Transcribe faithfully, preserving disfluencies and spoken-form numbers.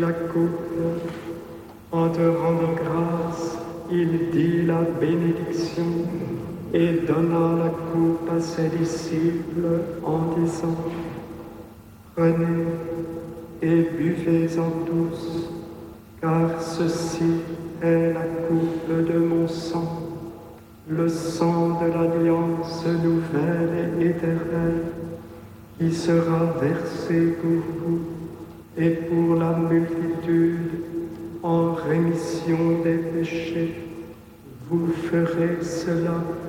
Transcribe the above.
la coupe. En te rendant grâce, il dit la bénédiction et donna la coupe à ses disciples en disant: Prenez et buvez-en tous, car ceci est la coupe de mon sang, le sang de l'alliance nouvelle et éternelle, qui sera versé pour vous et pour la multitude en rémission des péchés. Vous ferez cela